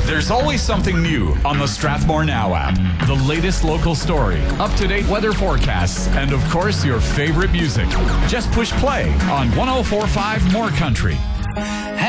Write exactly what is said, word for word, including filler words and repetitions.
There's always something new on the Strathmore Now app. The latest local story, up-to-date weather forecasts, and of course, your favorite music. Just push play on one oh four point five More Country.